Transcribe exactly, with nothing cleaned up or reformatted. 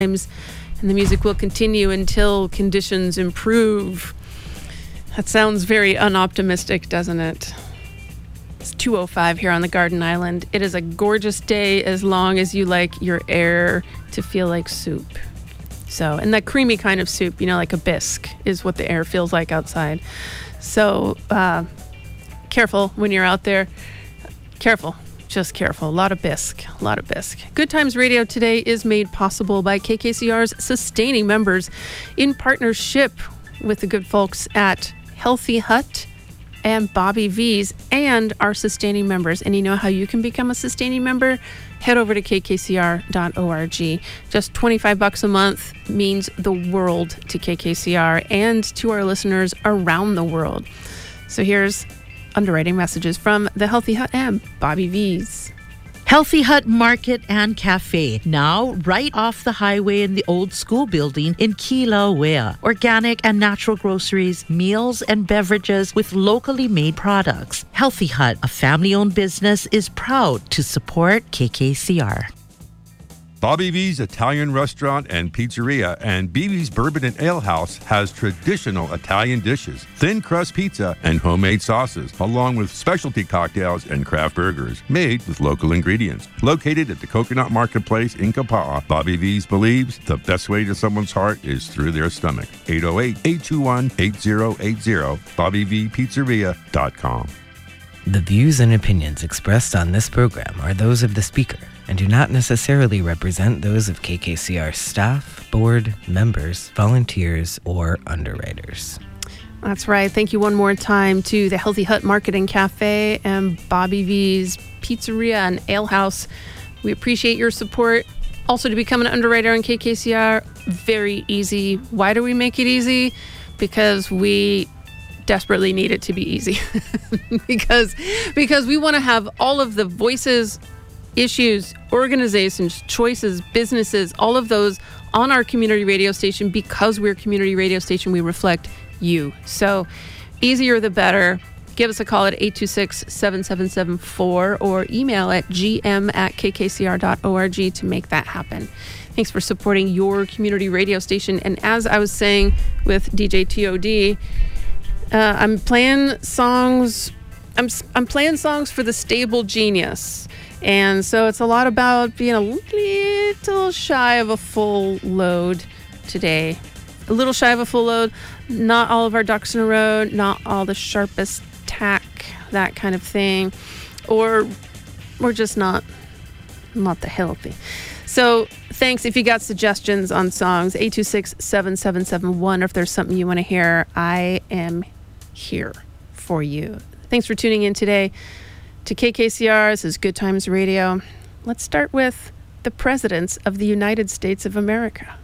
And the music will continue until conditions improve. That sounds very unoptimistic, doesn't it? It's two oh five here on the Garden Island. It is a gorgeous day as long as you like your air to feel like soup. So, and that creamy kind of soup, you know, like a bisque is what the air feels like outside. So, uh, careful when you're out there. Careful. Just careful. A lot of bisque. A lot of bisque. Good Times Radio today is made possible by K K C R's sustaining members in partnership with the good folks at Healthy Hut and Bobby V's and our sustaining members. And you know how you can become a sustaining member? Head over to k k c r dot org. Just twenty-five bucks a month means the world to K K C R and to our listeners around the world. So here's underwriting messages from the Healthy Hut and Bobby V's. Healthy Hut Market and Cafe, now right off the highway in the old school building in Kilauea. Organic and natural groceries, meals and beverages with locally made products. Healthy Hut, a family-owned business, is proud to support K K C R. Bobby V's Italian Restaurant and Pizzeria and B B's Bourbon and Ale House has traditional Italian dishes, thin crust pizza, and homemade sauces, along with specialty cocktails and craft burgers made with local ingredients. Located at the Coconut Marketplace in Kapa'a, Bobby V's believes the best way to someone's heart is through their stomach. eight oh eight, eight two one, eight oh eight oh, bobby v pizzeria dot com. The views and opinions expressed on this program are those of the speaker and do not necessarily represent those of K K C R staff, board, members, volunteers, or underwriters. That's right. Thank you one more time to the Healthy Hut Market and Cafe and Bobby V's Pizzeria and Ale House. We appreciate your support. Also, to become an underwriter on K K C R, very easy. Why do we make it easy? Because we desperately need it to be easy. because because we want to have all of the voices, issues, organizations, choices, businesses, all of those on our community radio station. Because we're a community radio station, we reflect you. So easier the better. Give us a call at eight two six, seven seven seven four or email at g m at k k c r dot org to make that happen. Thanks for supporting your community radio station. And as I was saying with D J T O D, uh, I'm playing songs. I'm I'm playing songs for the Stable Genius. And so it's a lot about being a little shy of a full load today. A little shy of a full load. Not all of our ducks in a row. Not all the sharpest tack, that kind of thing. Or we're just not, not the healthy. So thanks. If you got suggestions on songs, eight two six, seven seven seven one. If there's something you want to hear, I am here for you. Thanks for tuning in today to K K C R. This is Good Times Radio. Let's start with the presidents of the United States of America.